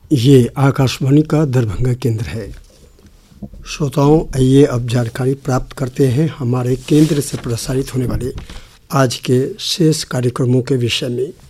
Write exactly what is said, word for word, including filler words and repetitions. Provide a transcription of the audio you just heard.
ये आकाशवाणी का दरभंगा केंद्र है। श्रोताओं, आइए अब जानकारी प्राप्त करते हैं हमारे केंद्र से प्रसारित होने वाले आज के शेष कार्यक्रमों के विषय में।